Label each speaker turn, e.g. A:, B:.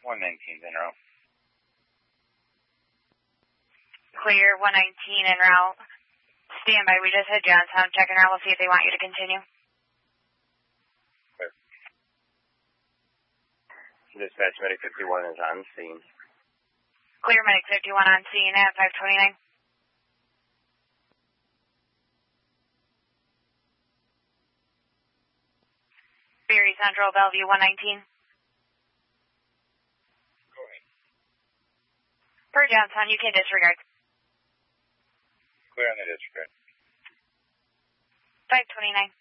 A: 119's en route.
B: Clear, 119 en route. Stand by, we just hit Johnstown. Checking out, we'll see if they want you to continue.
A: Clear. Dispatch, Medic 51 is on scene.
B: Clear, Medic 51 on scene at 529. Berry Central, Bellevue, 119.
A: Go ahead.
B: Per Johnstown, you can disregard.
A: Clear on the disregard.
B: 529.